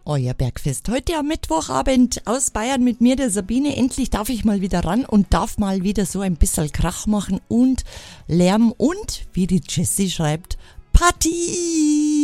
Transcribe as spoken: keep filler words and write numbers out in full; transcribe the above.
Euer Bergfest. Heute am Mittwochabend aus Bayern mit mir, der Sabine. Endlich darf ich mal wieder ran und darf mal wieder so ein bisschen Krach machen und Lärm und, wie die Jessie schreibt, Party!